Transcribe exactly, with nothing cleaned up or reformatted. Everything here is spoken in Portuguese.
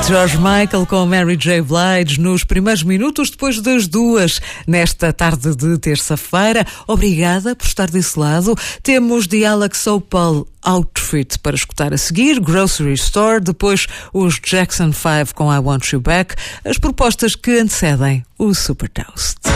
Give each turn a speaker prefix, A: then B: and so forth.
A: George Michael com Mary J. Blige nos primeiros minutos depois das duas nesta tarde de terça-feira. Obrigada por estar desse lado. Temos de Alex Opal Outfit para escutar a seguir, Grocery Store, depois os Jackson five com I Want You Back, as propostas que antecedem o Super Toast.